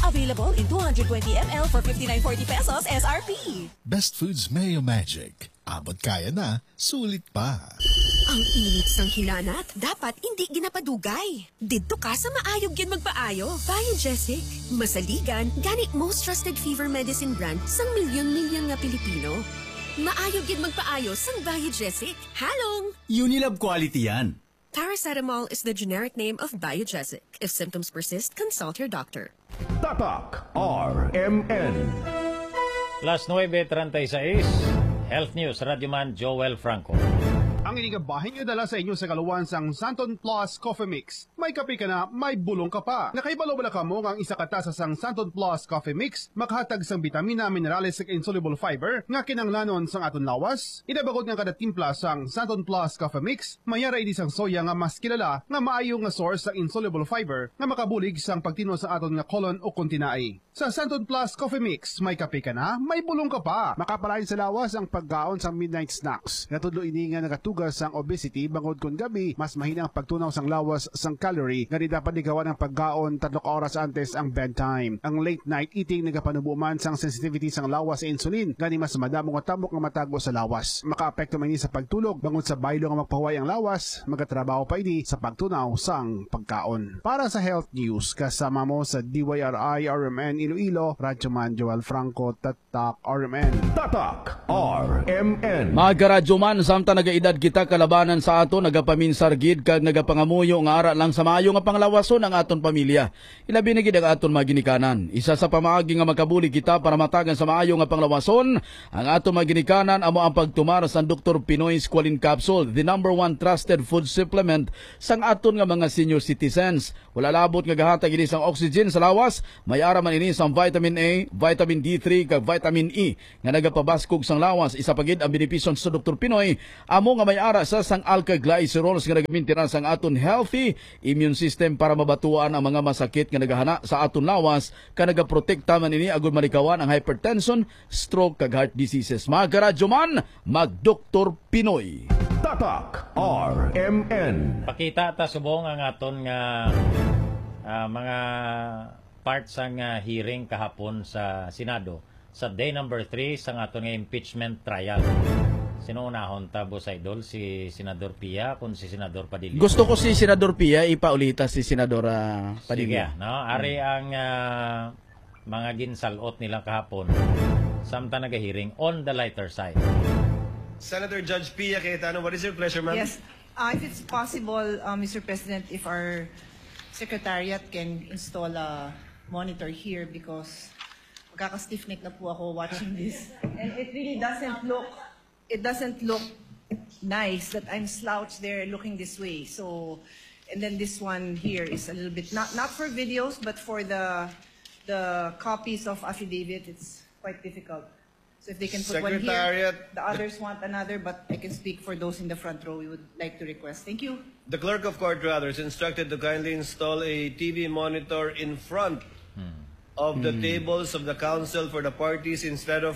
Available in 220 ml for 59.40 pesos SRP. Best Foods Mayo Magic. Abot kaya na, sulit pa. Ang init sang hinanat, dapat hindi ginapadugay. Didto ka sa maayog yan magpaayo. Biogesic. Masaligan, gani most trusted fever medicine brand sang milyon-milyon nga Pilipino. Maayog yan magpaayo sang Biogesic. Halong! Unilab quality yan. Paracetamol is the generic name of Biogesic. If symptoms persist, consult your doctor. Tatak RMN. Las 9:36, Health News, Radyoman Joel Franco. Ang inigabahin nyo dala sa inyo sa kaluwan sang Santon Plus Coffee Mix. May kape ka na, may bulong ka pa. Nakaibalo-bala ka mo ang isa katasa sang Santon Plus Coffee Mix, makahatag sang vitamina, minerales ug insoluble fiber, nga kinanglanon sang aton lawas. Idabagod nga kada timpla sang Santon Plus Coffee Mix, mayara idi sang soya nga mas kilala nga maayo nga source sa insoluble fiber nga makabulig sang pagtino sa aton nga colon o kuntinae. Sa Santon Plus Coffee Mix, may kape ka na, may bulong ka pa. Makapalain sa lawas ang pagkaon sa midnight snacks. Natudlo ini nga nagatugas sang obesity bangod kun gabi, mas mahina ang pagtunaw sang lawas sang calorie nga di dapat ligawan ang pagkaon 3 oras antes ang bedtime. Ang late night eating nagapanubuman sang sensitivity sang lawas sa insulin, gani mas madamo nga tamok nga matago sa lawas. Makaapekto man ini sa pagtulog bangod sa baylo nga magpahuway ang lawas, magatrabaho pa ini sa pagtunaw sang pagkaon. Para sa health news, kasama mo sa DYRI RMN Iloilo, Radyoman Joel Franco, Tatak RMN. Tatak RMN. Mga karadyoman, samta nagaedad kita kalabanan sa ato, nagapaminsar gid kag nagapangamuyo nga ara lang sa maayo nga panglawason ang aton pamilya. Ilabi na gid ang aton maginikanan. Isa sa pamaagi nga makabuli kita para matagan sa maayo nga panglawason ang aton maginikanan amo ang pagtumar sa Dr. Pinoy Squalene Capsule, the #1 trusted food supplement sang aton nga mga senior citizens. Wala labot nga gahatag ini sang oxygen sa lawas, may ara man ini sang vitamin A, vitamin D3 kag vitamin E nga nagapabaskog sang lawas. Isa pagid ang benepisyon sa Dr. Pinoy amo nga may ara sa sang alka-glycerols nga nagamintira sang aton healthy immune system para mabatuan ang mga masakit nga nagahana sa aton lawas ka nagaprotekta man ini agud malikawan ang hypertension, stroke kag heart diseases. Mga karadyoman, mag-Dr. Pinoy. Tatak RMN. Pakita ta subong ang aton nga mga parts sang hearing kahapon sa Senado sa day number 3 sa aton nga impeachment trial. Sino unahon ta, Boss Idol? Si Senador Pia kung si Senador Padilla? Gusto ko si Senador Pia, ipaulita si Senador Padilla. Sige, no? Ari ang mga ginsalot nila kahapon samta nag-hearing on the lighter side. Senator Judge Pia Cayetano, what is your pleasure, ma'am? Yes, if it's possible, Mr. President, if our Secretariat can install a monitor here because magkaka-stiff neck na po ako watching this. And it really doesn't look nice that I'm slouched there looking this way. So, and then this one here is a little bit, not for videos, but for the copies of affidavit, it's quite difficult. So if they can put one here, the others want another, but I can speak for those in the front row we would like to request. Thank you. The clerk of court, rather, is instructed to kindly install a TV monitor in front of the tables of the counsel for the parties instead of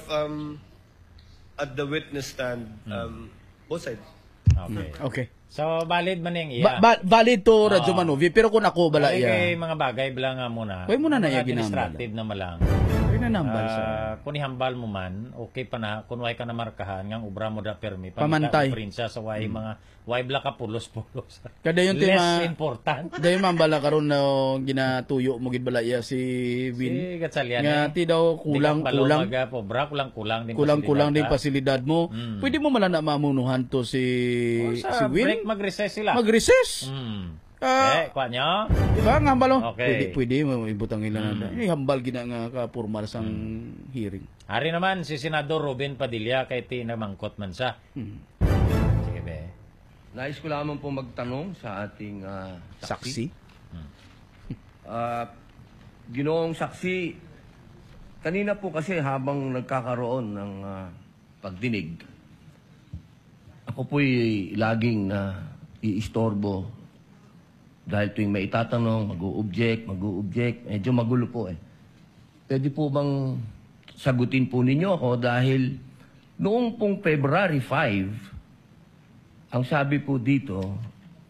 at the witness stand. Both sides. Okay. So, valid man yung iya. Valid to, Radyo Manuvi, pero kung ako bala iya. Kaya mga bagay bala nga muna. Kaya muna na iya ginambal. Administrative na malang. Kaya na nambal sa. Kung ihambal mo man, okay pa na, kung way ka na markahan, ngang ubra mo da permi. Pamantay. Sa way mga, way bala ka pulos-pulos. Kada yung less important. Dahil mambala karon na ginatuyo mo gid bala iya si Win. Si Gatchalian. Nga ti daw kulang din pasilidad mo. Pwede mo man na mamunuhan to si Win. Mag-recess sila. Mag-recess? Kwa nyo? Diba nga hambal? Okay. Pwede mo ibutang ilan na. Hambal gina nga kapurmal sang hearing. Hari naman si Senador Ruben Padilla kay tinamangkot man sa. Sige be. Nais ko lamang po magtanong sa ating saksi. Ginoong saksi, kanina po kasi habang nagkakaroon ng pagdinig, ako po'y laging iistorbo dahil tuwing may itatanong, mag-o-object, medyo magulo po eh. Pwede po bang sagutin po ninyo ako dahil noong pong February 5, ang sabi po dito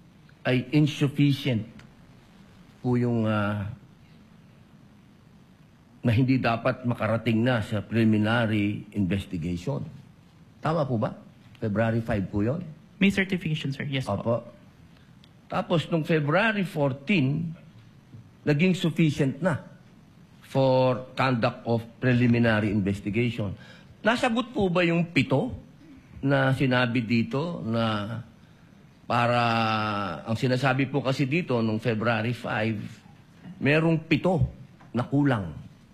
ay insufficient po yung na hindi dapat makarating na sa preliminary investigation. Tama po ba? February 5 po yun? May certification, sir. Yes po. Opo. Tapos, nung February 14, naging sufficient na for conduct of preliminary investigation. Nasagot po ba yung 7 na sinabi dito na para, ang sinasabi po kasi dito nung February 5, merong 7 na kulang.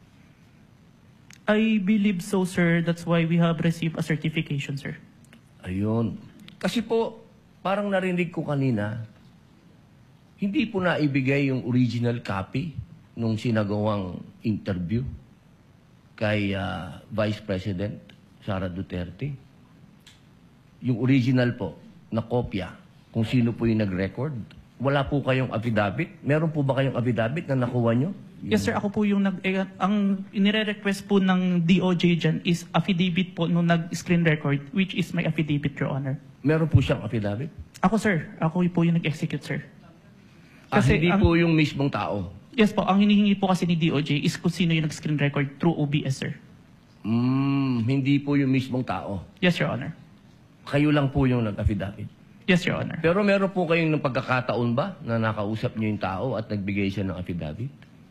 I believe so, sir. That's why we have received a certification, sir. Ayun. Kasi po, parang narinig ko kanina, hindi po naibigay yung original copy nung sinagawang interview kay Vice President Sara Duterte. Yung original po, na kopya, kung sino po yung nag-record. Wala po kayong affidavit? Meron po ba kayong affidavit na nakuha nyo? Yes, sir. Ako po yung ang inire-request po ng DOJ dyan is affidavit po nung nag-screen record, which is my affidavit, Your Honor. Meron po siyang affidavit? Ako, sir. Ako po yung nag-execute, sir. Kasi hindi po yung mismong tao? Yes po. Ang hinihingi po kasi ni DOJ is kung sino yung nag-screen record through OBS, sir. Hindi po yung mismong tao? Yes, Your Honor. Kayo lang po yung nag-affidavit? Yes, Your Honor. Pero meron po kayong ng pagkakataon ba na nakausap niyo yung tao at nagbigay siya ng affidavit?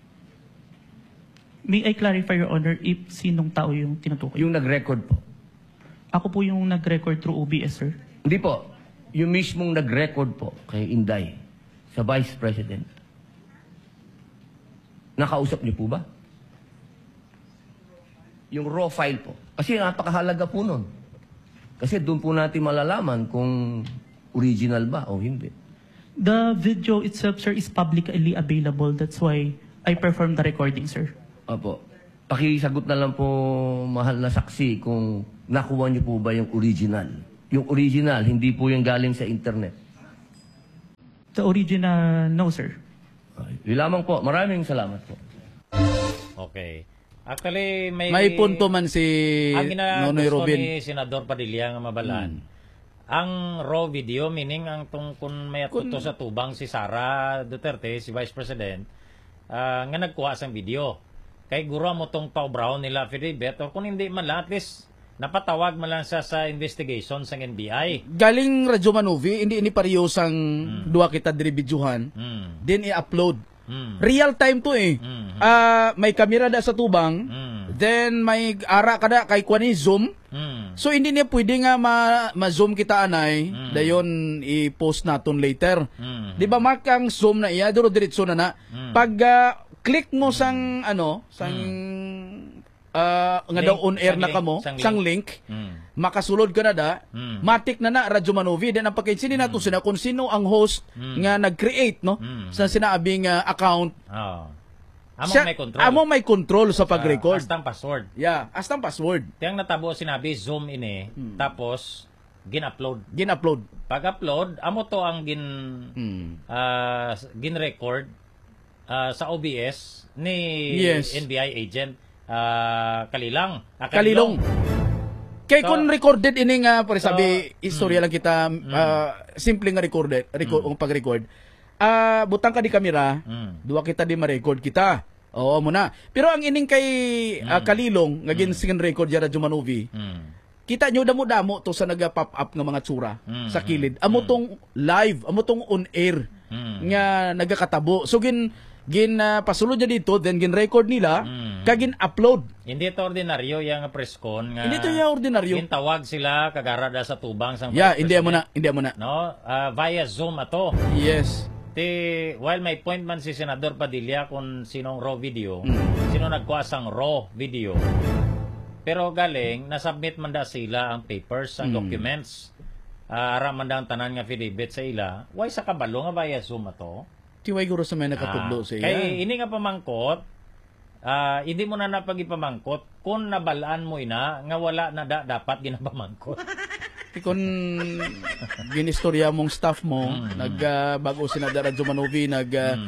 May I clarify, Your Honor, if sinong tao yung tinutukoy? Yung nag-record po. Ako po yung nag-record through OBS, sir. Hindi po. Yung mismong nag-record po kay Inday sa Vice President. Nakausap niyo po ba? Yung raw file po. Kasi napakahalaga po nun. Kasi doon po natin malalaman kung original ba o hindi. The video itself, sir, is publicly available. That's why I performed the recording, sir. Opo. Pakisagot na lang po, mahal na saksi, kung nakuha niyo po ba yung original. Yung original, hindi po yung galing sa internet. The original, no, sir. Yun lamang po. Maraming salamat po. Okay. Actually, may punto man si Nonoy Robin. Ni Senador Padilla nga mabalaan. Ang raw video, meaning ang kung may atuto sa tubang si Sara Duterte, si Vice President, nga nagkuha sang video. Kay guro mo tong Pau Brown nila affidavit, or kung hindi man lang, at least napatawag man lang sa investigation sa NBI. Galing Radyo Manuvi, hindi ini pareho sang duwa kita diribidyuhan, then i-upload. Real time to eh. May kamera da sa tubang, then may ara kada kay kuani zoom. So hindi niya pwede nga ma-zoom kita anay, dayon i-post naton later. Di ba Mark, ang zoom na iya, duro diretso na. Pag click mo sang nga daw on air na kamo, sang link, makasulod ka na da, matik na Radyo Manuvi, then ang pagkaitsinin nato sila kung sino ang host nga nag-create, no, sa sinabing account. Amo may control sa pag-record. Astang password. Yeah, astang password. Tiyang natabo sinabi, zoom ini, tapos gin-upload. Pag-upload, amo to ang gin-record sa OBS ni NBI agent Kalilong. Kay kun recorded ini nga pare sabi istorya lang kita simple nga recorded pag-record. Butang ka di kamera, duwa kita di ma-record kita. Oo mo na. Pero ang ining kay Kalilong nga gin record ya Radyo Manuvi. Kita nyo damo-damo to sa naga-pop up nga mga tsura sa kilid. Amo tong live, amo tong on air nga nagakatabo. So pasulod niya dito, then gin-record nila, kagin upload. Hindi ito ordinaryo yung press con nga. Hindi ito yung ordinaryo. Gintawag sila kagarada sa tubang sang hindi mo na. No, via Zoom ato. Yes. While may point man si Senador Padilla kung sinong raw video, sino nagkuha sang raw video. Pero galing, nasubmit man da sila ang papers, ang documents. Ara man da ang tanan nga affidavit sa ila. Why sa kabalo nga via Zoom ato? Tiway guro sa may nakatudlo sa iya. Kay ini nga pamangkot, hindi mo na napag-ipamangkot kung nabalaan mo ina nga wala na dapat ginapamangkot. Kung ginistorya mong staff mo, bago si Radyo Manuvi,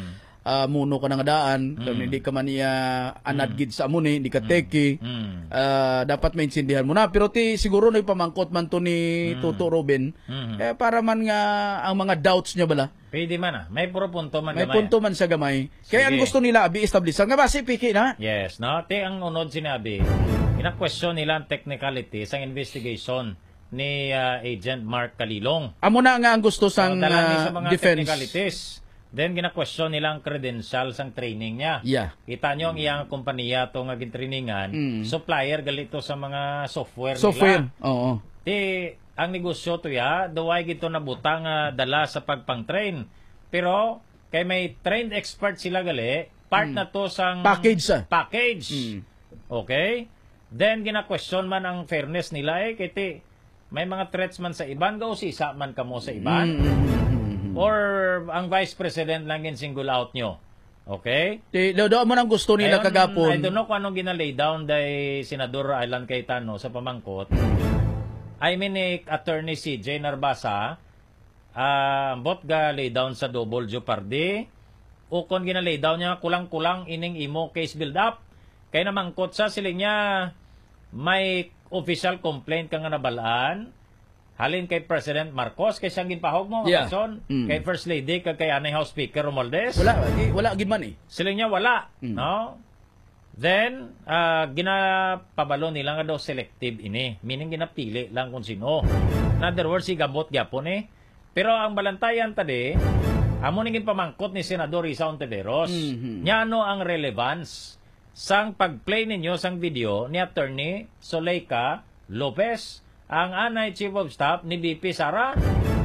muno ka nga daan, kung hindi ka man niya anadgid sa amuni, hindi ka teki, dapat maintindihan mo na. Pero siguro na ipamangkot man to ni Toto Robin, para man nga ang mga doubts niya bala. Pwede man may puro punto man May gamay. punto man sa gamay. Kaya ang gusto nila, i-establish. Nga ba, si Piki na? Yes, no? Ang unod sinabi, ina-question nila ang technicalities, ang investigation ni Agent Mark Kalilong. Amo na nga ang gusto sang sa mga defense. technicalities. Then, gina-question nila ang credentials ang training niya. Yeah. Kita nyo ang iyang kumpanya itong naging trainingan, supplier galito sa mga software Software, nila. oo. Ang negosyo to duway gito na butang dala sa pagpang-train. Pero, kay may trained expert sila gali, part na to sang package. Okay? Then, gina-question man ang fairness nila kiti may mga threats man sa iban, gausisa man kamo sa iban. Or ang Vice President lang yung single out nyo. Okay? Doon mo nang gusto nila kagapon. I don't know kung anong ginalay down day Senador Alan Cayetano sa pamangkot. I mean, Attorney CJ Narbasa, bot ga lay down sa double jeopardy, o kung ginalay down niya, kulang-kulang ining imo case build-up. Kaya namangkot sa siling niya, may official complaint ka nga nabalaan, halin kay President Marcos, kay siyang ginpahog mo, kay First Lady, kay Anay House Speaker Romualdez. Wala gidman Siling niya wala, no? Then, ginapabalo nila nga daw selective ini. Meaning, ginapili lang kung sino. In other words, igabot gyapon Pero ang balantayan tadi, amo ningin pamangkot ni Senador Risa Ontiveros. Nyano ang relevance sang pag-play ninyo sang video ni Attorney Zuleika Lopez, ang anay Chief of Staff ni BP Sara.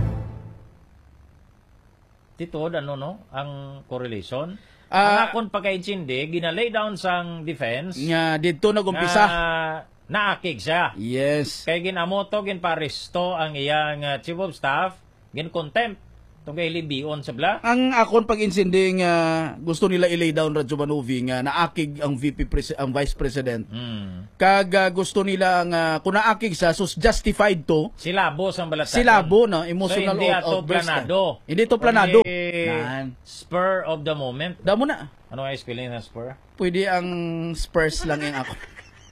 Tito, ang correlation? Ang akon pagkaintindi, ginalay down sang defense. Nga, dito nagumpisa. Naakig siya. Yes. Kaya ginamoto, ginparisto ang iyang Chief of Staff, gin-contempt. Itong kay Libion sa bla. Ang akon pag-insindi nga gusto nila i-lay down Radyo Manuvi nga naakig ang ang Vice President. Kag gusto nila nga kung naakig sa so justified to. Silabo sa balat. Silabo na emotional so, hindi outburst. Hindi to planado. Spur of the moment. Damo na. Ano ay spelling ng spur? Pwede ang Spurs lang yung ako.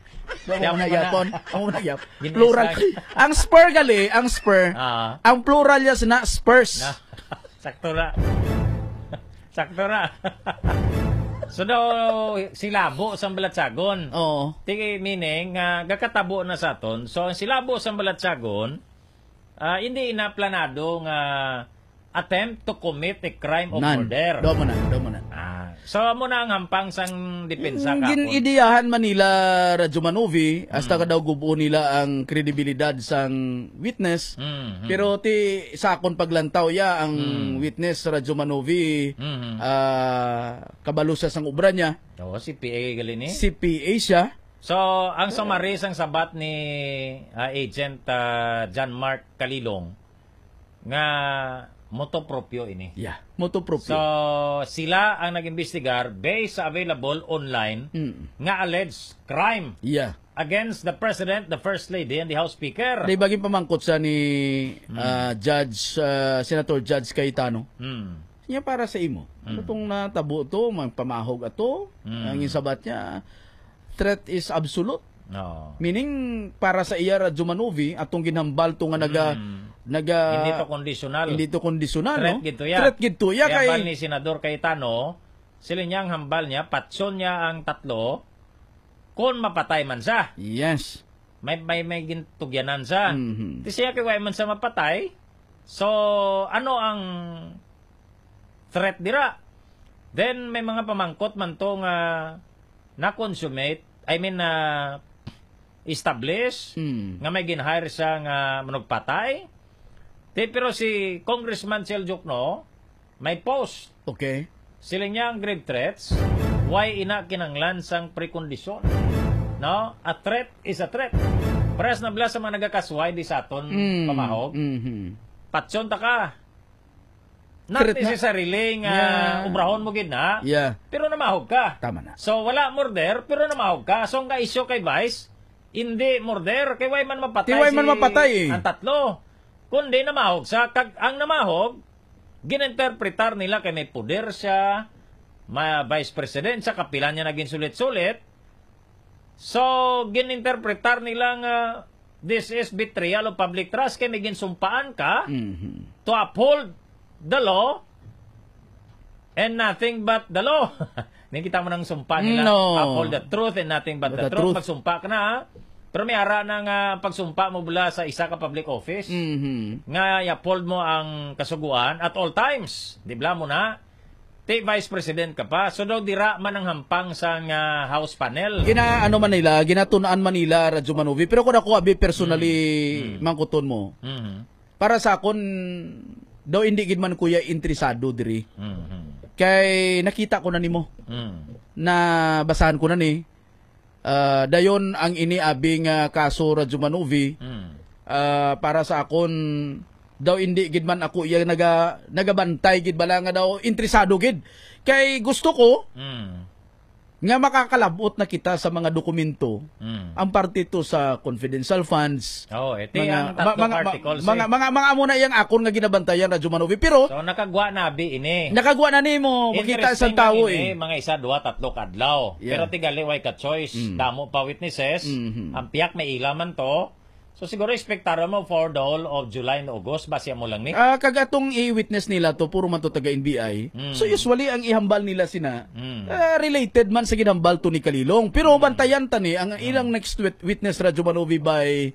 Plural. Ang spur gali, ang spur. Ang plural niya na Spurs. Sakto na. Sakto na. So daw silabo sa balatsagon. Oo. Tigi meaning gakatabo na sa aton. So ang silabo sa balatsagon hindi inaplanado nga attempt to commit a crime of murder. Do mo na. So amo na ang hampang sang depensa ka. Ginideyahan Manila Radyo Manuvi hasta ka daw gubuo nila ang kredibilidad sang witness. Pero sakon paglantaw ang witness Radyo Manuvi kabalo sa sang obra niya. Si PA gali ni. Si PA siya. So ang summary sang sabat ni Agent John Mark Kalilong nga motopropyo ini. Yeah, motopropyo. So, sila ang nag-imbestigar based sa available online nga alleged crime against the President, the First Lady, and the House Speaker. Di baging pamangkot sa ni Senator Judge Cayetano. Niya para sa imo. Ano itong natabo to, magpamahog ato, ang isabat niya, threat is absolute. No. Meaning, para sa iya Radyo Manuvi, atong ginhambal to nga hindi to conditional. Hindi to conditional, threat no? Gito ya. Threat gito ya. Kaya ni Senador Cayetano, sila niyang hambal niya, patson niya ang tatlo, kung mapatay man siya. Yes. May gintugyanan siya. Di siya kaya man sa mapatay, so ano ang threat dira? Then may mga pamangkot man to nga na-consummate, establish, nga may ginhire siya nga manugpatay. Pero si Congressman Seljukno, may post. Okay. Sila niya ang grave threats. Why ina kinanglan sang prekondisyon? No? A threat is a threat. Pares na bla sa mga nagakasway di sa aton pamahog. Patsyon ta ka. Not necessarily nga ubrahon mo gid na. Pero namahog ka. Tama na. So wala murder pero namahog ka. So nga isyo kay Vice, hindi murder kay way man mapatay ang tatlo. Kundi namahog sa ang namahog ginenterpretar nila kay may poder siya, Vice President sa kapila niya naging sulit-sulit. So, gininterpretar nilang this is betrayal of public trust kaya may ginsumpaan ka to uphold the law and nothing but the law. Nakita mo ng sumpa nila, uphold the truth and nothing but the truth. Magsumpa ka na, pero may ara ng pagsumpa mo mula sa isa ka public office nga i-uphold mo ang kasuguan at all times. Di ba mo na? Vice President ka pa. So daw dira man ang hampang sa House panel. Ginaano man nila, ginatunaan man nila Radyo Manovi. Pero kung ako abi personally mangkuton mo. Para sa akon daw hindi gid man kuya interesado diri. Kay nakita ko na nimo. Na basahan ko na ni. Dayon ang iniabing kaso Radyo Manovi. Para sa akon daw hindi gid man ako iya nagabantay gid bala nga daw interesado gid kay gusto ko nga makakalabot na kita sa mga dokumento ang parte to sa confidential funds ito ang tatlong articles mga muna yang akon nga ginabantayan Radyo Manovi pero so nakagwa na abi ini nakagwa na nimo makita sa tao mga isa duha tatlo kadlaw pero tigali way ka choice damo pa witnesses ang piyak may ilaman to. So siguro expectara mo for the whole of July and August, basya mo lang ni? Kagatong i-witness nila to, puro man to taga-NBI. So usually ang ihambal nila sina, related man sa ginambal to ni Kalilong. Pero bantayan tani, ang ilang next witness Radyo Manovi by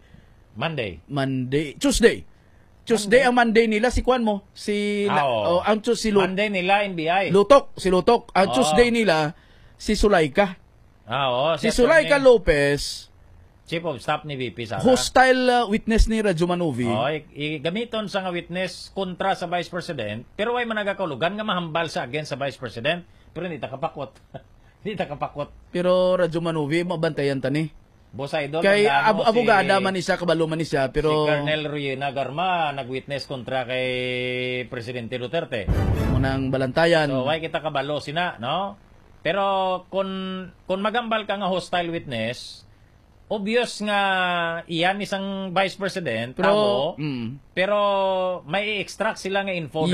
Tuesday. Tuesday ang Monday nila, si Kwan mo? Si Monday nila NBI. Si Lutok. Ang Tuesday nila, si Sulaika. Si Sulaika Lopez, Chief of Staff ni VP Sara. Hostile witness ni Radyo Manovi. Gamiton sa nga witness kontra sa Vice President, pero way managakaulugan nga mahambal sa against sa Vice President, pero hindi ta kapakot. Hindi ta kapakot. Pero Radyo Manovi, mabantayan tani. Bosa idol. Kay abogada man siya, kabalo man siya, pero... Si Colonel Ruyena Garma, nag-witness kontra kay Presidente Duterte. Munang balantayan. So, way kita kabalo sina, no? Pero, kung magambal ka nga hostile witness, obvious nga iyan isang Vice President, pero may i-extract sila nga info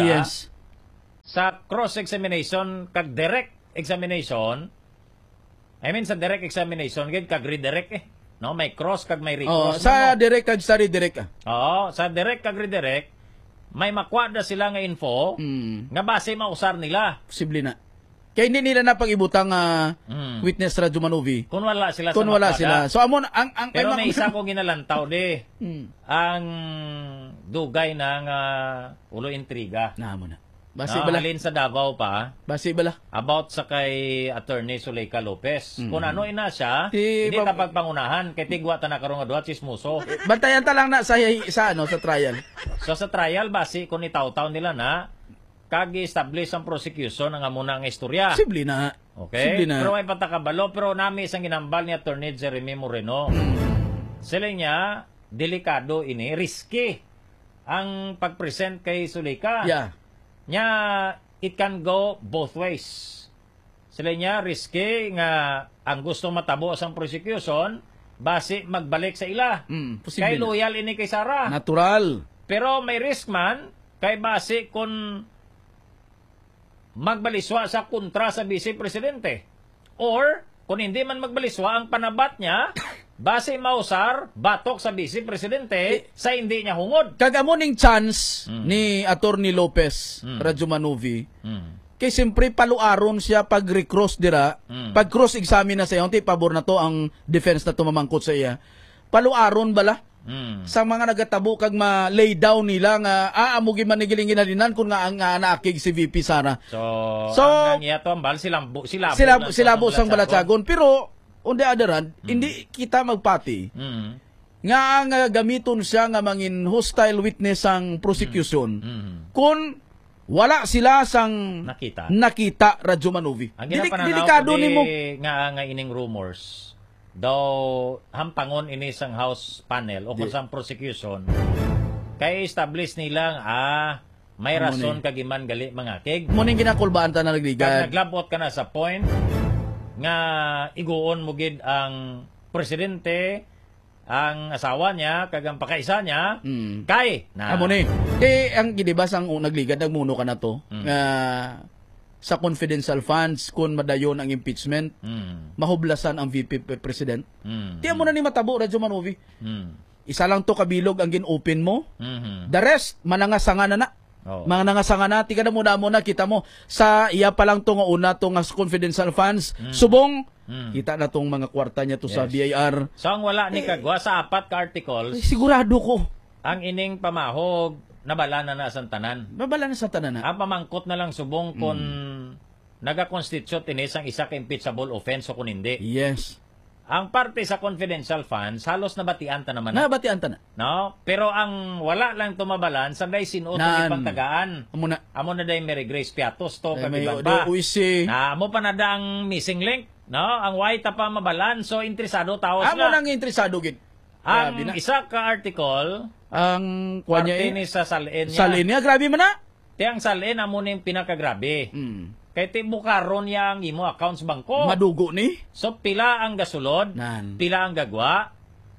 sa cross-examination kag direct examination. I mean sa direct examination kag redirect no, may cross kag may recross. Sa direct kag sa redirect. Sa direct kag redirect may makwada sila nga info nga base mausar nila. Posible na. Kaya hindi nila napag-ibutang witness Radyo Manovi. Kung wala sila kung wala sila. So amon pero may isa ko ginalantaw ang dugay ng ulo intriga. Namo na. Basi bala. Alin sa Davao pa. Basi bala. About sa kay Attorney Zuleika Lopez. Kung ano ina siya, hindi ta pagpangunahan kay tigwa ta na karong adwa chismoso. Bantayan ta lang na sa trial. So sa trial basi kung itaw-taw nila na kag-establish ang prosecution ang amuna ang istorya. Simple na. Okay? Simple na. Pero may patakabalo, pero nami isang ginambal ni Attorney Jeremy Moreno. Sila niya, delikado ini, risky ang pag-present kay Zuleika. Nya, it can go both ways. Sila niya, risky nga ang gusto matabo sa prosecution, basi magbalik sa ila. Kay loyal ini kay Sara. Natural. Pero may risk man, kay basi kung magbaliswa sa kontra sa Vice Presidente. Or, kung hindi man magbaliswa, ang panabat niya, base mausar, batok sa Vice Presidente, sa hindi niya hungod. Kagamuning chance ni Attorney Lopez, Radyo Manovi, kay siyempre paluaron siya pag-recross dira, pag-cross-examine na sa iyo, hindi pabor na to ang defense na tumamangkot sa iya. Paluaron bala? Sa mga nagatabo kag ma-lay down nila nga amugi manigilingin na dinan kun nga ang naakig si VP Sara. So ang iyato ambal silabo sang balatsagon pero on the other hand hindi kita magpati nga gamiton siya nga mangin hostile witness ang prosecution kun wala sila sang nakita Radyo Manovi. Delikado nimo nga ining rumors. Daw hampangon ini sang House panel o kung sang prosecution kay establish nilang may rason kagiman gali mangakig. Muning ginakulbaan ta na nagligad. Naglabot ka na sa point nga iguon mo gid ang presidente, ang asawa niya, kag ang pakaisa niya, kay na. Amo ni. Kay ang gidibas ang nagligad nagmuno ka na to nga sa confidential funds kung madayon ang impeachment, mahublasan ang VP President. Tiyan mo na ni matabo, Radyo Manovi. Isa lang to kabilog ang gin-open mo. The rest, manangasanga na. Mga nangasanga na, tika na muna kita mo. Sa iya pa lang to nga una to nga confidential funds, subong, kita na tong mga kwarta niya to sa BIR. So ang wala ni Kagwa sa 4 ka articles, sigurado ko. Ang ining pamahog, nabala na sa tanan. Nabala na sa tanan na. Ang pamangkot na lang subong kung naga-constitute inisang isa ka impeachable offense o kung hindi. Yes. Ang parte sa confidential funds, halos nabatian ta naman. Nabatian ta na. No? Pero ang wala lang tumabalan, sanday sinuot ng ipangtagaan. Amo na day Mary Grace Piatos to, kabiban pa. Na, amo pa na da ang missing link. No? Ang white pa mabalan, so interesado taos na. Amo nang interesado gid. Ang isa ka article, ang kuanya ni sa salin niya. Salin niya, grabe man na. Tiyang salin, amo na yung pinakagrabe. Kaya tibukaron niya ang imo accounts bangko. Madugo ni. So, pila ang gasulod, pila ang gagwa,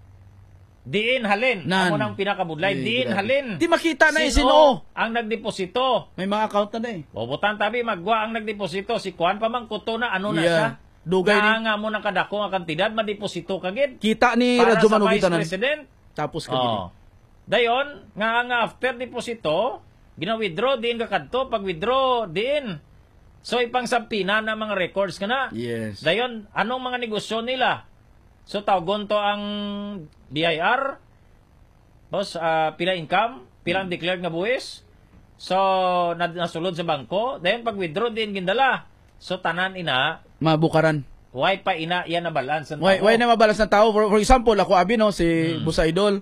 diin halin. Amo nang pinakabudlay, diin halin. Di makita na sino ang nagdeposito. May mga account na eh. Bobotan tabi, magwa ang nagdeposito. Si Juan pa mang kuto na, ano na siya? Dugay ni. Nga mo ng kadako nga kantidad, madeposito kagid. Kita ni Radyo Manovi tanan. President. Tapos kagid. Dayon, nga after deposito, gina-withdraw din kakadto, pag withdraw din. So ipangsampinan ng mga records kana. Yes. Dayon, anong mga negosyo nila? So tawgon to ang BIR. Boss, pila income, pila ang declared nga buwis. So nasulod sa bangko, dayon pag withdraw din gindala. So tanan ina mabukaran. Why pa ina yan na balance ng tao? Why na mabalance ng tao? For example, ako abi no si Busa Idol.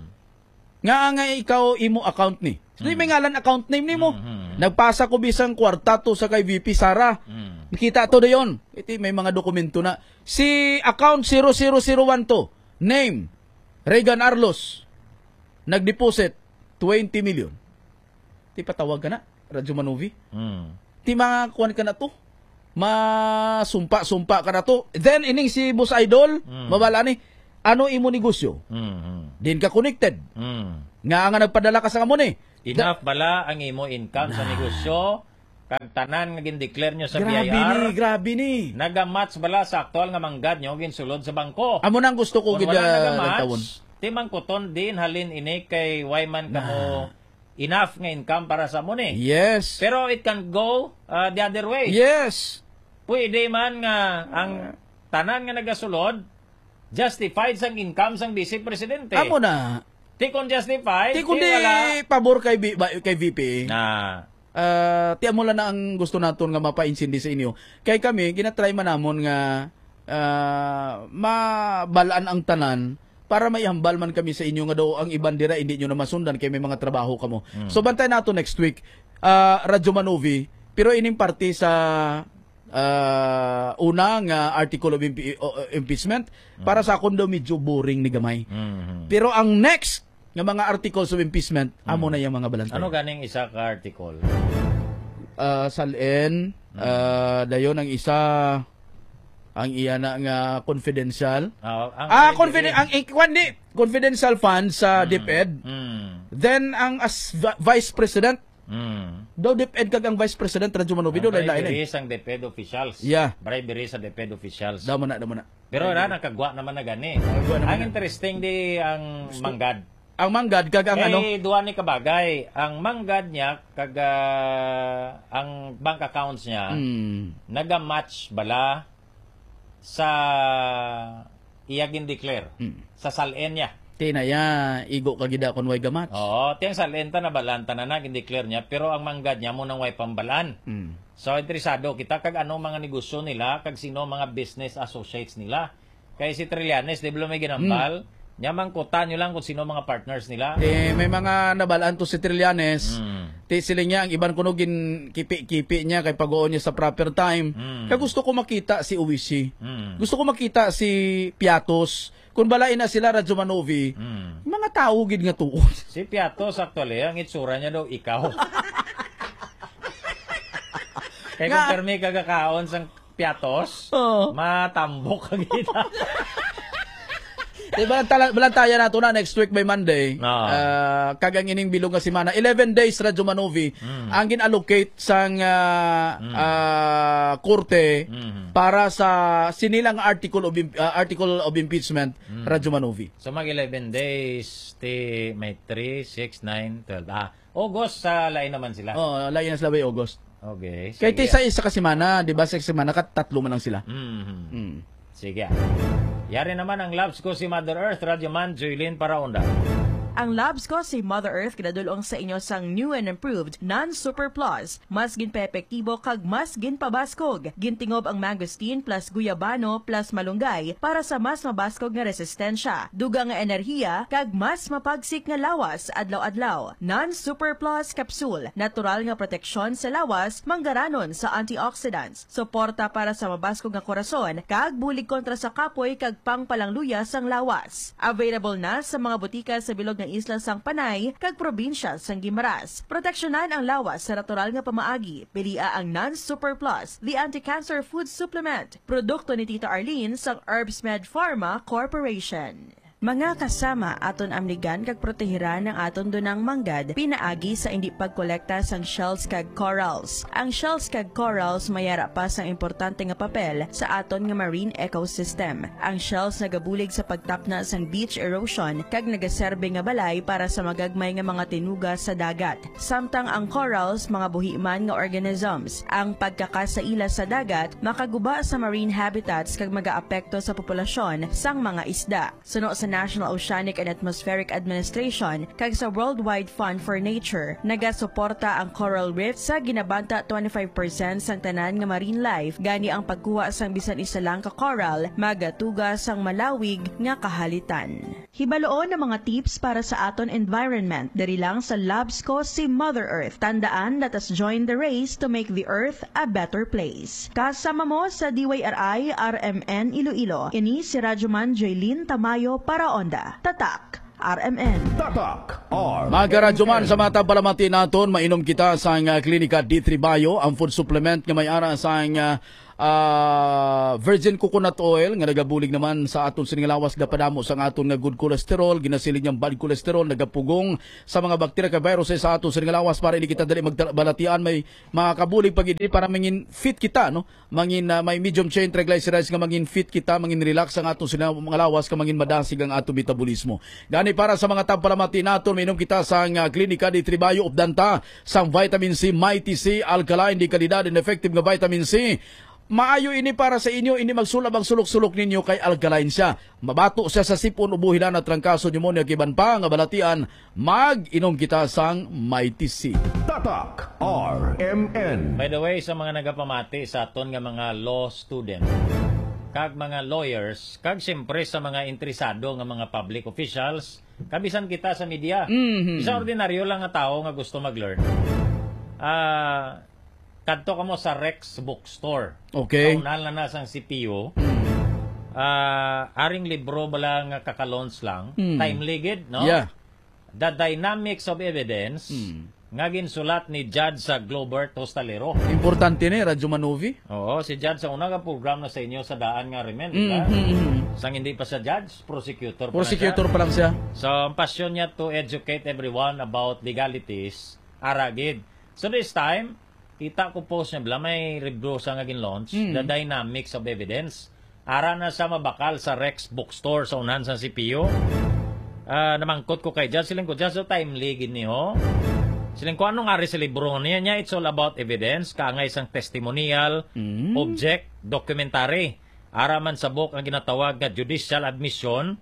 Nga ikaw imo account ni. So may ngalan account name nimo. Nagpasa ko bisang kwarta to sa kay VP Sara. Nakita to dayon. Iti may mga dokumento na. Si account 0001 to. Name Regan Arlos. Nagdeposit 20 million. Ti patawag ka na Radyo Manovi. Ti mga kuan ka na to. Masumpa ka na to. Then ining si Boss Idol, mabala ni ano imo negosyo? Din ka connected. Nga nagpadala ka sa kamo ni. Enough bala ang imo income sa negosyo kag tanan nga gin-declare nyo sa BIR. Grabe ni. Naga-match bala sa aktual nga manggad nyo ginsulod sa bangko. Amo nang gusto ko gid tawon. Timang kuton din halin ini kay Wyman kamo enough nga income para sa mo ni. Yes. Pero it can go the other way. Yes. Pwede man nga ang tanan nga nagasulod justified sang income sang Vice Presidente. Amo na. Ti kon justified, ti kundi pabor kay VP. Ti amo lang na ang gusto naton nga mapa-insindi sa inyo. Kay kami ginatry man namon nga mabalaan ang tanan para may hambal man kami sa inyo nga daw ang ibandira hindi nyo na masundan kay may mga trabaho kamo. So bantay nato next week Radyo Manovi pero ining party sa unang article of impeachment para sa akong daw medyo boring ni gamay. Pero ang next nga mga articles of impeachment amo na yung mga balantay. Ano ganing isa ka article? Salin dayon ang isa ang iya na nga confidential. Confidential funds sa DepEd. Then ang as Vice President daw DepEd kag ang Vice President Radyo Manovi do lain-lain. Bribery sang DepEd officials. Bribery sa DepEd officials. Damo na. Pero nakagwa naman na gani. Ang interesting di ang manggad. Ang manggad kag ang ano? Duwa ni kabagay. Ang manggad niya kag ang bank accounts niya naga-match bala sa iyagin declare sa salin niya. Tinaya igo kagida kon way gamat. Oo, tiyang salenta na balanta na nagin-declare niya pero ang manggad niya mo nang way pambalan. So interesado kita kag ano mga negosyo nila kag sino mga business associates nila. Kay si Trillanes di ba may ginambal? Nyamang kuta nyo lang kung sino mga partners nila. May mga nabalaan to si Trillanes. Sila niya, ang iban kuno kipi-kipi niya kay pag-uon niya sa proper time. Kaya gusto ko makita si Uwishi. Gusto ko makita si Piatos. Kung balain na sila Radyo Manovi, mga tao gid nga tuon. Si Piatos actually, ang itsura niya daw ikaw. Kaya kung permi kagakaon sang Piatos, matambok kagita. Balantaya na to na next week by Monday. Kagang ining bilog nga semana. 11 days Radyo Manovi ang gin-allocate sang korte para sa sinilang article of impeachment Radyo Manovi. So mag 11 days, may 3, 6, 9, 12. August sa lain naman sila. Lain na sila by August. Okay. Kahit isa ka semana, di ba? Sa semana ka, 3 man lang sila. Sige. Yari naman ang labs ko si Mother Earth, Radyoman, Joylyn Paraonda. Ang labs ko si Mother Earth kinadulong sa inyo sang new and improved non-super plus. Mas ginpa-epektibo kag mas ginpabaskog. Gintingob ang mangosteen plus guyabano plus malunggay para sa mas mabaskog nga resistensya. Dugang nga enerhiya kag mas mapagsik nga lawas adlaw-adlaw. Non-super plus capsule. Natural nga proteksyon sa lawas manggaranon sa antioxidants. Suporta para sa mabaskog nga korason kag bulig kontra sa kapoy kag pangpalangluya sang lawas. Available na sa mga butika sa bilog ng isla sang Panay kag probinsya sang Guimaras. Proteksyonan ang lawas sa natural nga pamaagi. Pilia ang Non-Super Plus, the anti-cancer food supplement. Produkto ni Tita Arlene sang Herbsmed Pharma Corporation. Mga kasama aton amligan kag protehiran ng aton dunang manggad pinaagi sa hindi pagkolekta sang shells kag corals. Ang shells kag corals mayara pa sang importante nga papel sa aton nga marine ecosystem. Ang shells nagabulig sa pagtapna sang beach erosion kag nagaserbe nga balay para sa magagmay nga mga tinuga sa dagat. Samtang ang corals mga buhi-man nga organisms. Ang pagkakasaila sa dagat makaguba sa marine habitats kag magaapekto sa populasyon sang mga isda. Suno sa National Oceanic and Atmospheric Administration kag sa Worldwide Fund for Nature, nagasuporta ang coral reef sa ginabanta 25% sang tanan nga marine life gani ang pagkuha sang bisan isa lang ka coral magatuga sang malawig nga kahalitan. Hibaloon ang mga tips para sa aton environment diri lang sa labs ko si Mother Earth. Tandaan, let us join the race to make the earth a better place. Kasama mo sa DYRI RMN Iloilo. Ini si Radyoman Joylyn Tamayo para Onda. Tatak RMN. Tatak RMN. Mga Radyoman, sa mata palamati naton, mainom kita sa Klinika D3 Bio, ang food supplement nga may ara sa virgin coconut oil nga nagabulig naman sa aton siningalawas gapadamo sa aton nga good cholesterol, ginasilig niyang bad cholesterol, nagapugong sa mga bakterya ka viruses sa aton siningalawas para hindi kita dali magbalatian, may makakabulig pag para mangin fit kita, no? Mangin may medium chain triglycerides nga mangin fit kita, mangin relax ang aton siningalawas ka mangin madasig ang aton metabolismo. Gani para sa mga tampalamati naton, mainom kita sa Klinika di Tribayo of Danta sang vitamin C, Mighty C, alkaline, di kalidad and effective nga vitamin C. Maayo ini para sa inyo, ini magsulab ang sulok-sulok ninyo kay alkaline siya. Mabato siya sa sipon, ubuhin na trangkaso, pneumonia, kiban pa, nga balatian, mag-inom kita sang Mighty C. Tatak RMN. By the way, sa mga nagapamati sa aton nga mga law student, kag mga lawyers, kag siyempre sa mga interesado nga mga public officials, kabisan kita sa media. Isa ordinaryo lang nga tao nga gusto mag-learn. Kadto ka mo sa Rex Bookstore. Okay. Kaunahan na sang CPU. Aring libro bala nga kakalaunch lang. Timely gid, no? Yeah. The Dynamics of Evidence. Nga ginsulat ni Judge sa Globert Tostalero. Importante ni Radyo Manovi. Oo, si Judge sa unang program na sa inyo sa daan nga rimen, di ba? Sang hindi pa sa Judge, prosecutor pa lang siya. So, ang passion niya to educate everyone about legalities, aragid. So this time, kita ko post niya bala, may review sa nga gin-launch, The Dynamics of Evidence. Ara na sa mabakal sa Rex Bookstore sa unahan sa CPU. Namangkot ko kay Judge, siling ko, Judge, so timely gin niyo. Siling ko, anong ari sa libro niya? It's all about evidence, kaangay isang testimonial, object, documentary. Ara man sa book ang ginatawag na judicial admission,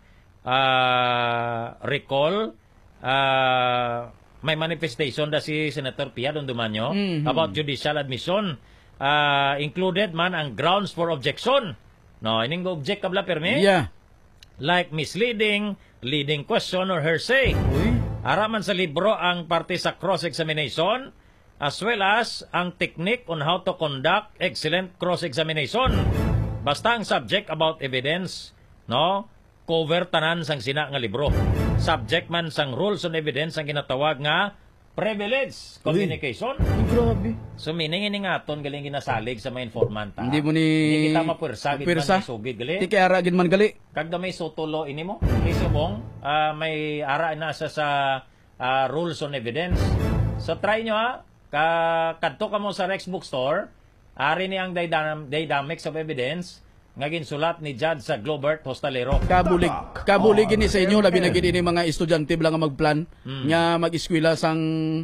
recall, may manifestation da si Senator Pia Dondumanyo about judicial admission. Included man ang grounds for objection. No, ining object kabla permi? Yeah. Like misleading, leading question or hearsay. Ara man sa libro ang parte sa cross-examination as well as ang technique on how to conduct excellent cross-examination. Basta ang subject about evidence, no? Cover tanan sang sina nga libro. Subject man sang rules on evidence ang ginatawag nga privilege communication. Grabe. So meaning ini ngaton galing ginasalig sa mga informant. Hindi mo Hindi kita mapwersa gid man sugid gali. Ti kay ara gid man gali. Kagda may sutulo ini mo. Kasi mong may ara na sa rules on evidence. So try nyo kadto ka mo sa Rex Bookstore, ari ni ang dynamics of evidence nga ginsulat ni Judge sa Globert Hostalero. Kabulig ni sa inyo labi na gid ini mga estudyante lang nga magplan nga mag-eskwela sang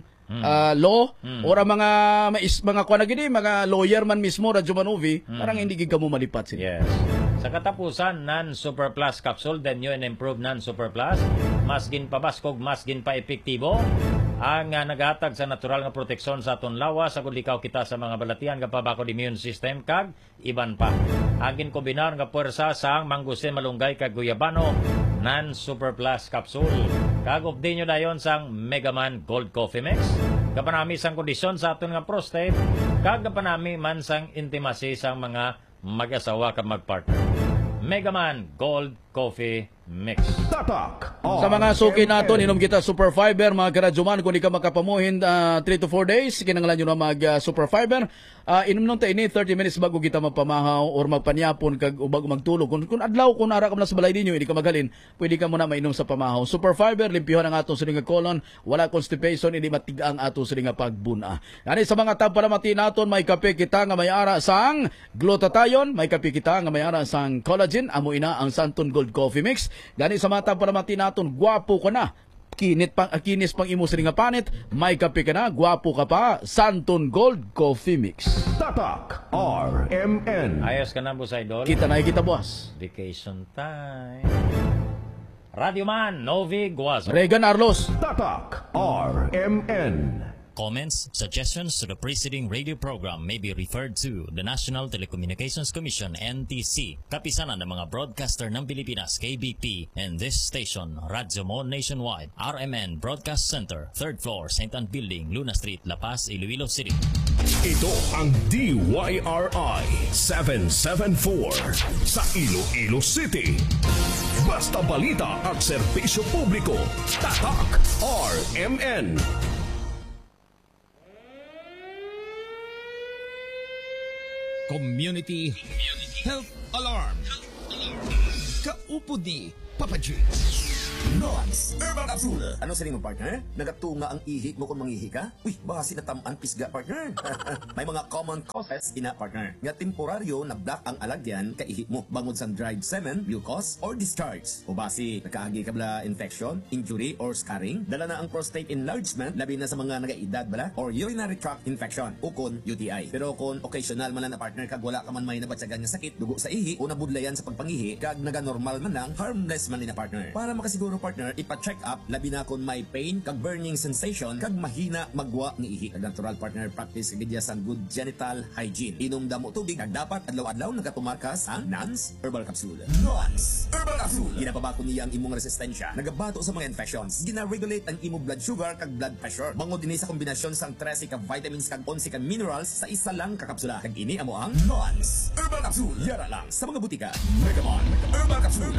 law or mga kuan gid mga lawyer man mismo radyo manuvi parang hindi gid kamo malipat sila. Yes. Sa katapusan, non-super plus capsule, the new and improved non-super plus, mas ginpabaskog, mas ginpa-epektibo, ang naghatag sa natural nga proteksyon sa aton lawas, sa likaw kita sa mga balatian, kapabako di immune system, kag iban pa. Ang ginkombinar nga puwersa sa manggusin malunggay kag guyabano, non-super plus capsule. Kag update nyo dayon sang Megaman Gold Coffee Mix. Kapanami sang kondisyon sa aton nga prostate, kag kapanami man sang intimacy sang mga mag-asawa kag mag-partner. Megaman Gold Coffee Mix. Sa mga suki nato, inom kita Super Fiber, mga karadyoman, kung di ka makapamuhin 3 to 4 days, kinanglan nyo na mag Super Fiber. Inom nung tayo 30 minutes bago kita mapamahaw or magpanyapon kag bago magtulog. Kung adlaw, kung nara ka na sa balay ninyo, hindi ka magalin, pwede ka muna mainom sa pamahaw. Super Fiber, limpiyuhan ang atong silinga colon, wala constipation, hindi matiga ang atong silinga pagbuna. Yani sa mga tampalamati naton, may kape kita nga may ara sang glutathione, may kape kita nga may ara sang collagen, amo ina ang Santon Gold Coffee Mix. Gani sa mga tampalamati naton, gwapo ka na. Kinis pang imo silinga panit, may kape ka na, gwapo ka pa, Santon Gold Coffee Mix. Tatak RMN. Ayos ka na, Boss Idol? Kita na kita, boss. Vacation time. Radio Man, Novi Guazo. Regan Arlos. Tatak RMN. Comments, suggestions to the preceding radio program may be referred to the National Telecommunications Commission, NTC, kapisanan ng mga broadcaster ng Pilipinas, KBP, and this station, Radyo Mo Nationwide, RMN Broadcast Center, 3rd floor, St. Anne Building, Luna Street, La Paz, Iloilo City. Ito ang DYRI 774 sa Iloilo City. Basta balita at serbisyo publiko. Tatak RMN. Community Health Alarm. Kaupod ni Papa G. Noans Herbal Capsule. Ano sa mo, partner? Nagatunga ang ihi mo kung mangihi ka? Uy, basi na tamaan pisga, partner. May mga common causes ina, partner. Nga temporaryo na block ang alagyan ka ihi mo. Bangod sa dried semen, mucus, or discharge. O basi, nakaagi ka bala infection, injury, or scarring. Dala na ang prostate enlargement, labi na sa mga nagaedad bala, or urinary tract infection, o kon UTI. Pero kung occasional man na partner kag wala ka man may nabatsagan nga sakit, dugo sa ihi, o nabudlayan sa pagpangihi, kag naga-normal man lang, harmless man na, partner. Para makasiguro, partner, ipa-check up labi na kung may pain kag burning sensation kag mahina magwa ng ihi. Kag natural, partner, practice gidya sang good genital hygiene. Inom damo tubig kag dapat adlaw-adlaw nagatumarkas ang Nans Herbal Capsule. Nans Herbal Capsule. Ginapabako niya ang imong resistensya, nagabato sa mga infections, gina-regulate ang imong blood sugar kag blood pressure. Bangod dinhi sa kombinasyon sang 13 ka vitamins kag 11 ka minerals sa isa lang ka kapsula. Kag ini amo ang Nans Herbal Capsule. Yara lang sa mga butika. Megaman Herbal Capsule.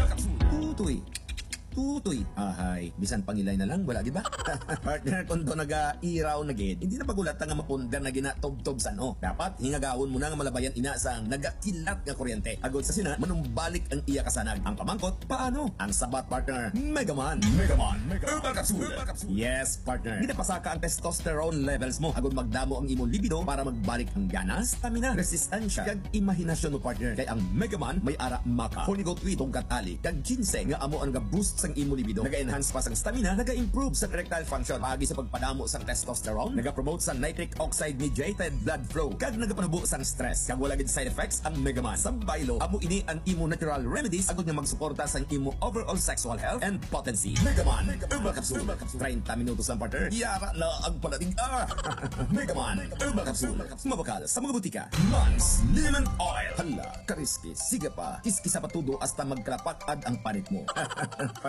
Tutoy. Ahay, bisan pangilay na lang, wala, di ba? Partner, kung doon naga-iraw na gid, hindi na pagulat nga mapundar na ginatob-tob sa no. Dapat, hingagawon mo na nga malabayan ina sang nagakilat nga kuryente. Agod sa sina, manumbalik ang iya kasanag. Ang pamangkot, paano? Ang sabat, partner, Megaman Herbal Capsule. Yes, partner. Ginapasaka ang testosterone levels mo. Agod magdamo ang imong libido para magbalik ang ganas, stamina, resistensya, kag imahinasyon mo, partner. Kay ang Megaman may ara maka. Honigot wi tungkat ali, kag ginseng nga amo ang boost sang imo libido, naga-enhance pa sang stamina, naga-improve sa erectile function, paagi sa pagpadamo sang testosterone, naga-promote sa nitric oxide mediated blood flow, kag nagapanubo sang stress. Kag wala gid side effects ang Megaman. Sa baylo, amo ini ang imo natural remedies agud nga magsuporta sang imo overall sexual health and potency. Megaman Herbal Capsule. 30 minutos ang partner. Yara na ang palating Megaman Herbal Capsule. Mabakal sa mga butika. Mans Lemon Oil. Hala, kariski, siga pa. Kiskisa patudo hasta magkalapatad ang panit mo.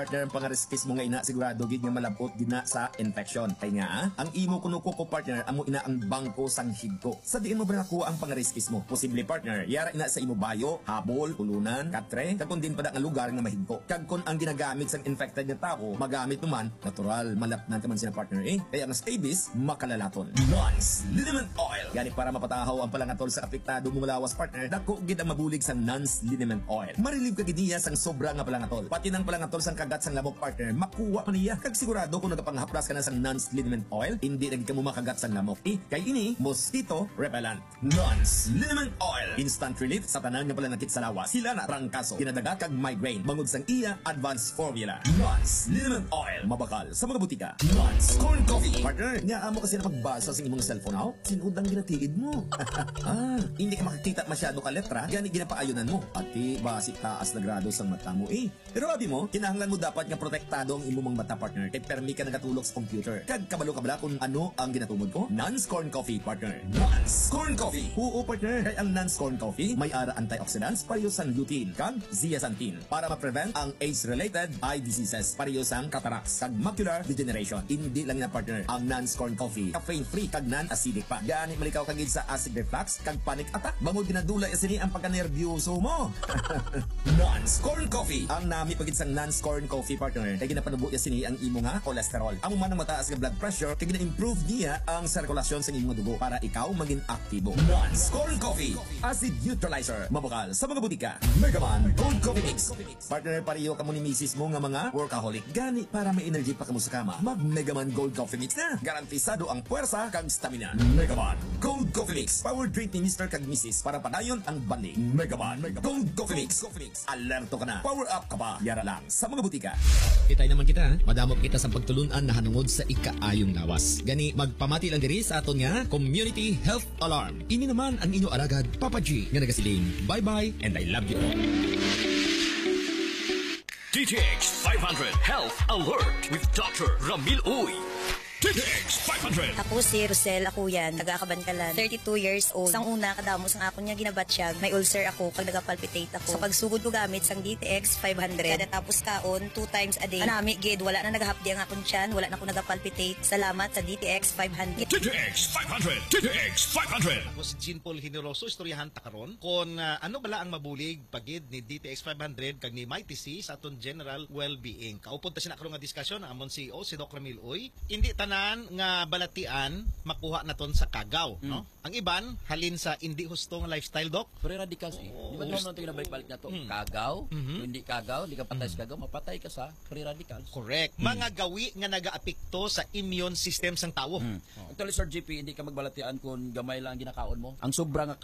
partner ang pangariskis mo nga ina sigurado gid nga malabot gid na sa infection. Kay nga ang imo kuno ko partner amo ina ang bangko sang higko. Sa diin mo ba nakuha ang pangariskis mo? Posible partner, yara ina sa imo bayo, habol, pulunan, katre, kag kun din pada nga lugar nga mahigko. Kag kun ang ginagamit sang infected nga tao, magamit naman natural malapnan man sina partner Kaya ang scabies makalalaton. Nance Liniment Oil. Gani para mapatahaw ang palangatol sa apektado mong lawas partner, dako gid ang mabulig sang Nance Liniment Oil. Marilib ka gid niya sang sobra nga palangatol. Pati nang palangatol sang kagat sang lamok partner, makuha pa niya. Kag sigurado kung nagapanghaplas ka na sang Nance Liniment Oil, hindi na gid ka mo makagat sang lamok. Kay ini mosquito repellent. Nance Liniment Oil. Instant relief sa tanan nga palanakit sa lawas. Sila na trangkaso, kinadagat kag migraine. Bangod sang iya advanced formula. Nance Liniment Oil. Mabakal sa mga butika. Nance Corn Coffee. Partner, nga amo kasi na pagbasa sa imong cellphone now, sinudang ginatiid mo. Hindi ka makakita masyado ka letra, gani ginapaayunan mo. Pati basi taas na grado sa mata mo Pero abi mo, kinahanglan mo dapat nga protektado ang imong mata partner. Kay permi ka nagatulog sa computer. Kag kabalo ka bala kung ano ang ginatumod ko? Nance Corn Coffee partner. Nance Corn Coffee. Oo partner, kay ang Nance Corn Coffee may ara antioxidants pareho sang lutein kag zeaxanthin para ma-prevent ang age-related eye diseases pareho sang cataracts kag macular degeneration. Hindi lang na partner ang Nance Corn Coffee, caffeine free kag non-acidic pa. Gani malikaw kagid sa acid reflux kag panic attack. Bangod ginadula sini ang pagka-nervyoso mo. Nance Corn Coffee. Ang nami pagid sang Nance Corn Coffee partner kay ginapanubo sini ang imo nga cholesterol. Amo man ang mataas nga blood pressure kay gina-improve niya ang sirkulasyon sa imong dugo para ikaw maging aktibo. Nance Corn Coffee, acid neutralizer, mabukal sa mga butika. Megaman Gold Coffee Mix. Partner pareho kamo ni misis mo nga mga workaholic. Gani para may energy pa kamo sa kama. Mag Megaman Gold Coffee Mix na. Garantisado ang puwersa kag stamina. Megaman Gold Coffee Mix. Power drink ni Mr. kag Mrs. para padayon ang balik. Megaman Gold Coffee Mix. Alerto ka na. Power up ka pa. Yara lang sa mga butika. Itay naman kita, madamop kita sa pagtulunan na hanungod sa ikaayong lawas. Gani, magpamati lang diri sa aton nga Community Health Alarm. Ini naman ang inyo aragad, Papa G, nga nagasiling. Bye-bye and I love you all. DTX 500 Health Alert with Dr. Ramil Uy. DTX 500. Ako si Rosel Akuyan, taga-Kabantalan, 32 years old. Sang una, kadamos ang akon niya ginabatsyag. May ulcer ako pag nagapalpitate ako. Sa pagsugod ko gamit sang DTX 500. Kada tapos kaon, 2 times a day. Anami, gid, wala na nagahapdi ang akon tiyan, wala na ako nagapalpitate. Salamat sa DTX 500. DTX 500. DTX 500. Ako si Jean Paul Generoso, istoryahan ta karon kung ano bala ang mabulig pagid ni DTX 500 kag ni Mighty C sa aton general well-being. Kaupod ta sina karon nga diskusyon amon CEO si Dr. Ramil Uy. Hindi nga balatian makuha naton sa kagaw, no? Ang iban halin sa hindi husto nga lifestyle, doc. Free radicals Di ba naman tingnan balik-balik na to? Kagaw, hindi kagaw, hindi ka patay sa kagaw, mapatay ka sa free radicals. Correct. Mga gawi nga nagaapekto sa immune system sang tawo. Actually, Sir GP, hindi ka magbalatian kung gamay lang ginakaon mo. Ang sobrang